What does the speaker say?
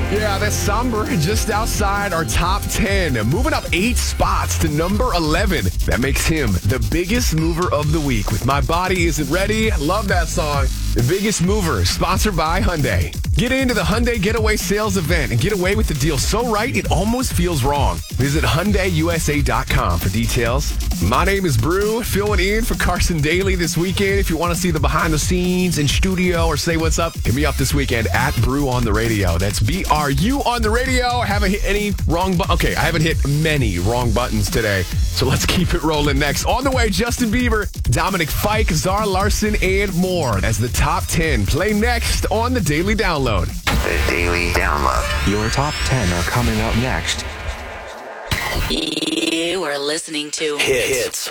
Yeah, that's somber. Just outside our top 10. Moving up 8 spots to number 11. That makes him the biggest mover of the week with My Body Isn't Ready. Love that song. The Biggest Mover, sponsored by Hyundai. Get into the Hyundai Getaway Sales Event and get away with the deal so right it almost feels wrong. Visit HyundaiUSA.com for details. My name is Brew, filling in for Carson Daly this weekend. If you want to see the behind the scenes in studio or say what's up, hit me up this weekend at Brew on the Radio. That's BRU on the radio. I haven't hit any wrong Okay, I haven't hit many wrong buttons today. So let's keep it rolling next. On the way, Justin Bieber, Dominic Fike, Zara Larson, and more as the top 10 play next on the Daily Download. The Daily Download. Your top 10 are coming up next. You are listening to Hits